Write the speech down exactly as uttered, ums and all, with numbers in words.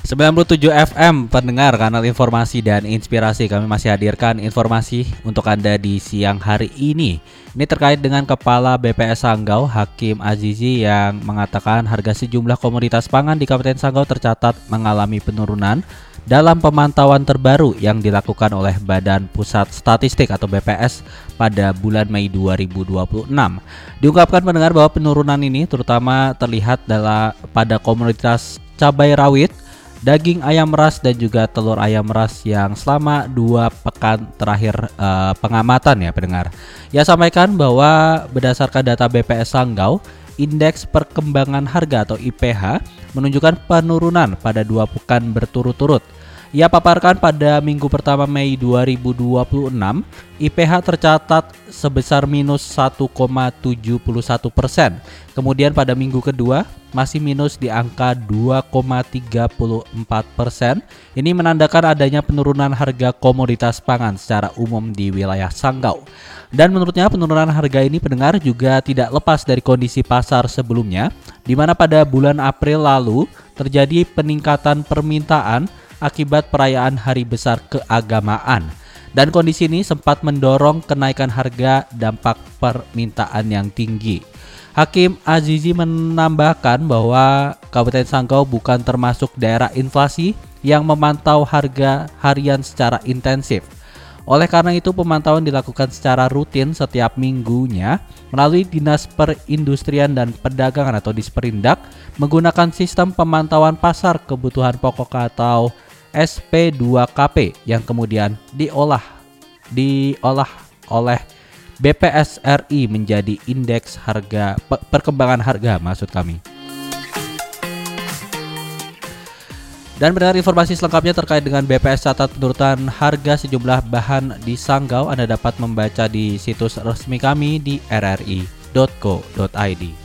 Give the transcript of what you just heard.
sembilan puluh tujuh F M pendengar kanal informasi dan inspirasi. Kami masih hadirkan informasi untuk Anda di siang hari ini. Ini terkait dengan Kepala B P S Sanggau, Hakim Azizi, yang mengatakan harga sejumlah komoditas pangan di Kabupaten Sanggau tercatat mengalami penurunan dalam pemantauan terbaru yang dilakukan oleh Badan Pusat Statistik atau B P S pada bulan Mei dua ribu dua puluh enam. Diungkapkan pendengar bahwa penurunan ini terutama terlihat dalam pada komoditas cabai rawit, daging ayam ras dan juga telur ayam ras yang selama dua pekan terakhir uh, pengamatan ya pendengar. Ia sampaikan bahwa berdasarkan data B P S Sanggau, Indeks Perkembangan Harga atau I P H menunjukkan penurunan pada dua pekan berturut-turut. Ia paparkan pada minggu pertama Mei dua ribu dua puluh enam, I P H tercatat sebesar minus satu koma tujuh satu persen. Kemudian pada minggu kedua masih minus di angka dua koma tiga empat persen. Ini menandakan adanya penurunan harga komoditas pangan secara umum di wilayah Sanggau. Dan menurutnya penurunan harga ini pendengar juga tidak lepas dari kondisi pasar sebelumnya, di mana pada bulan April lalu terjadi peningkatan permintaan akibat perayaan Hari Besar Keagamaan. Dan kondisi ini sempat mendorong kenaikan harga dampak permintaan yang tinggi. Hakim Azizi menambahkan bahwa Kabupaten Sanggau bukan termasuk daerah inflasi yang memantau harga harian secara intensif. Oleh karena itu pemantauan dilakukan secara rutin setiap minggunya melalui Dinas Perindustrian dan Perdagangan atau Disperindak menggunakan sistem pemantauan pasar kebutuhan pokok atau S P dua K P yang kemudian diolah diolah oleh B P S R I menjadi indeks harga perkembangan harga maksud kami. Dan benar informasi selengkapnya terkait dengan B P S catat penurunan harga sejumlah bahan di Sanggau Anda dapat membaca di situs resmi kami di r r i dot co dot i d.